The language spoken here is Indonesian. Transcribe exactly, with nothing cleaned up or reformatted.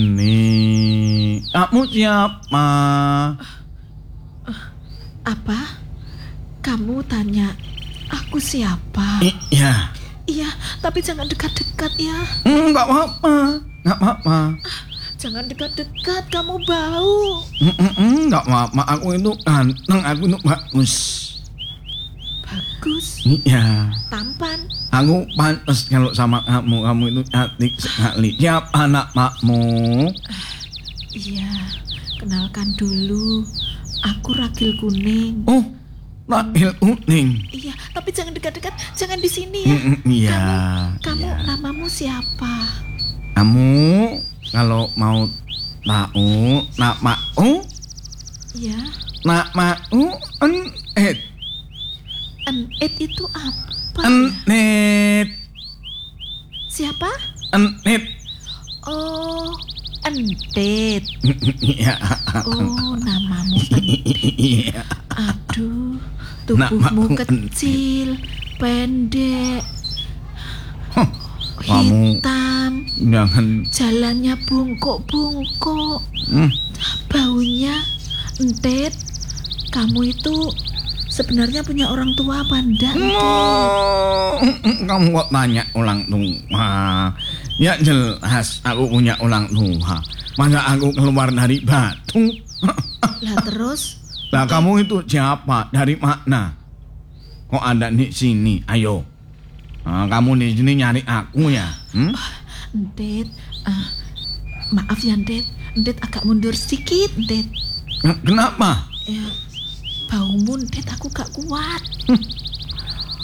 Ini kamu siapa? Apa? Kamu tanya aku siapa? Iya. Iya, tapi jangan dekat-dekat ya. Enggak apa-apa, enggak apa-apa. Ah, jangan dekat-dekat, kamu bau. Enggak apa-apa, aku itu ganteng, aku itu bagus. Bagus? Iya. Tampan? Aku pantas kalau sama kamu, kamu itu cantik sekali. Siapa anak makmu? Ah, iya, kenalkan dulu. Aku Ragil Kuning. Oh, Ragil Kuning. Iya, tapi jangan dekat-dekat, jangan di sini ya. Iya. Kamu, kamu iya. namamu siapa? Kamu kalau mau tahu namaku, Iya. namaku Enit. Enit itu apa? Enit. Siapa? Enit. Oh, Entit. Iya. Oh, namamu Entit. Iya. Aduh, tubuhmu kecil, pendek, Huh, kamu hitam, jangan. jalannya bungkuk-bungkuk, Hmm. baunya Entit. Kamu itu sebenarnya punya orang tua apa enggak? Oh, kamu kok tanya ulang tua? Ya jelas aku punya ulang tua. Masa aku keluar dari batu? Lah terus? Lah kamu itu siapa? Dari mana? Kok ada di sini? Ayo. Nah, kamu di sini nyari aku ya? Hmm? Entit, uh, maaf ya Entit. Entit agak mundur sedikit, Entit. Kenapa? Ya, baumu Entit aku gak kuat. Hmm.